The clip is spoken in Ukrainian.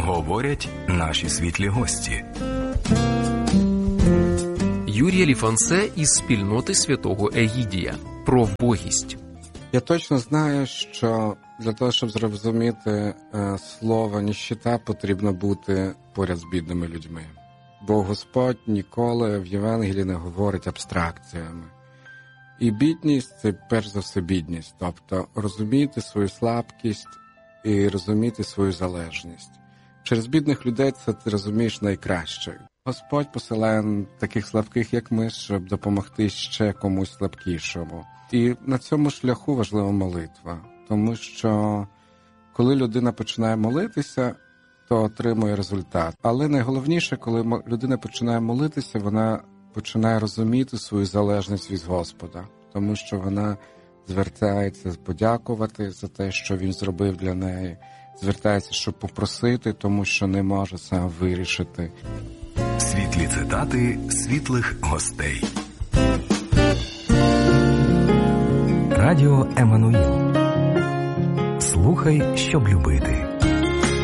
Говорять наші світлі гості. Юрій Ліфансе із спільноти святого Егідія. Про вбогість. Я точно знаю, що для того, щоб зрозуміти слово «ніщета», потрібно бути поряд з бідними людьми. Бо Господь ніколи в Євангелії не говорить абстракціями. І бідність – це перш за все бідність. Тобто розуміти свою слабкість і розуміти свою залежність. Через бідних людей це ти розумієш найкраще. Господь посилає таких слабких, як ми, щоб допомогти ще комусь слабкішому. І на цьому шляху важлива молитва. Тому що коли людина починає молитися, то отримує результат. Але найголовніше, коли людина починає молитися, вона починає розуміти свою залежність від Господа. Тому що вона звертається подякувати за те, що Він зробив для неї. Звертається, щоб попросити, тому що не може сам вирішити. Світлі цитати світлих гостей. Радіо Еммануїл. Слухай, щоб любити.